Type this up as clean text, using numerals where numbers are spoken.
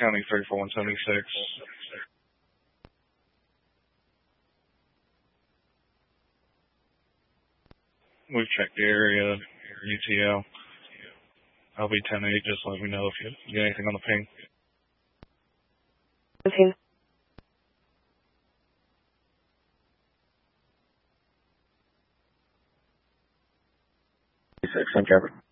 County 34176. We've checked the area, UTL. I'll be 10-8, just let me know if you get anything on the ping. Okay. 6, I'm Trevor.